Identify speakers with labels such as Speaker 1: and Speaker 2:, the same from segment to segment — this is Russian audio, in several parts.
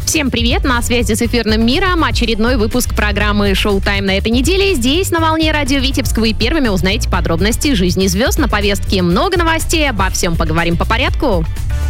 Speaker 1: Всем привет! На связи с эфирным миром очередной выпуск программы «Шоу-тайм» на этой неделе. Здесь, на волне радио Витебск, вы первыми узнаете подробности жизни звезд. На повестке много новостей, обо всем поговорим по порядку.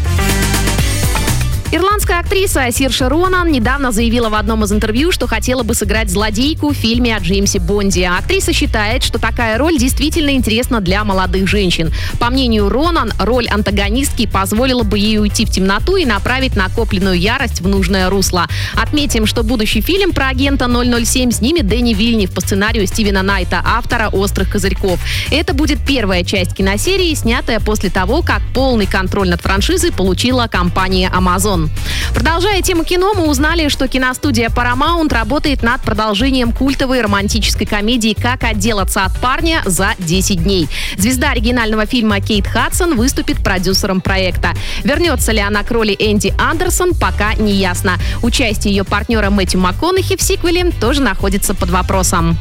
Speaker 1: Ирландская актриса Сирша Ронан недавно заявила в одном из интервью, что хотела бы сыграть злодейку в фильме о Джеймсе Бонде. Актриса считает, что такая роль действительно интересна для молодых женщин. По мнению Ронан, роль антагонистки позволила бы ей уйти в темноту и направить накопленную ярость в нужное русло. Отметим, что будущий фильм про агента 007 снимет Дэнни Вильнев по сценарию Стивена Найта, автора «Острых козырьков». Это будет первая часть киносерии, снятая после того, как полный контроль над франшизой получила компания Amazon. Продолжая тему кино, мы узнали, что киностудия Paramount работает над продолжением культовой романтической комедии «Как отделаться от парня за 10 дней». Звезда оригинального фильма Кейт Хадсон выступит продюсером проекта. Вернется ли она к роли Энди Андерсон, пока не ясно. Участие ее партнера Мэтью МакКонахи в сиквеле тоже находится под вопросом.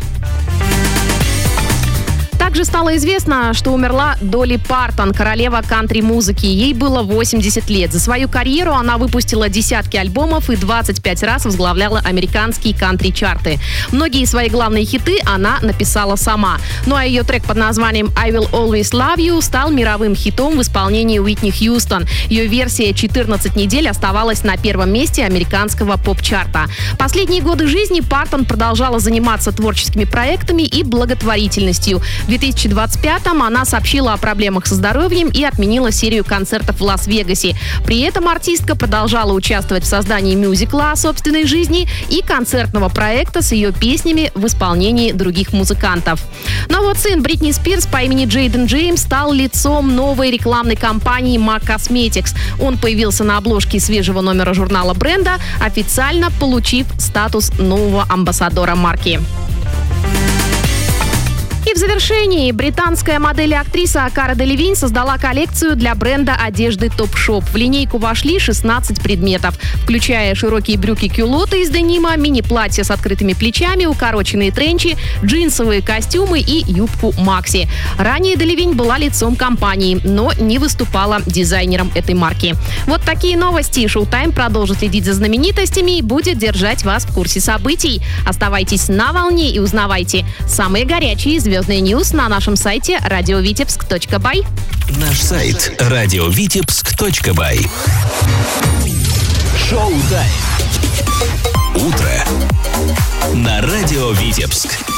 Speaker 1: Также стало известно, что умерла Долли Партон, королева кантри-музыки. Ей было 80 лет. За свою карьеру она выпустила десятки альбомов и 25 раз возглавляла американские кантри-чарты. Многие свои главные хиты она написала сама. Ну а ее трек под названием «I Will Always Love You» стал мировым хитом в исполнении Уитни Хьюстон. Ее версия «14 недель» оставалась на первом месте американского поп-чарта. Последние годы жизни Партон продолжала заниматься творческими проектами и благотворительностью. В 2025-м она сообщила о проблемах со здоровьем и отменила серию концертов в Лас-Вегасе. При этом артистка продолжала участвовать в создании мюзикла о собственной жизни и концертного проекта с ее песнями в исполнении других музыкантов. Но вот сын Бритни Спирс по имени Джейден Джеймс стал лицом новой рекламной кампании MAC Cosmetics. Он появился на обложке свежего номера журнала бренда, официально получив статус нового амбассадора марки. И в завершении британская модель и актриса Кара Делевинь создала коллекцию для бренда одежды Topshop. В линейку вошли 16 предметов, включая широкие брюки-кюлоты из денима, мини-платья с открытыми плечами, укороченные тренчи, джинсовые костюмы и юбку Макси. Ранее Делевинь была лицом компании, но не выступала дизайнером этой марки. Вот такие новости. Шоу-тайм продолжит следить за знаменитостями и будет держать вас в курсе событий. Оставайтесь на волне и узнавайте самые горячие звездные ньюс на нашем сайте radiovitebsk.by.
Speaker 2: Наш сайт radiovitebsk.by. Шоу-тайм. Утро на радио Витебск.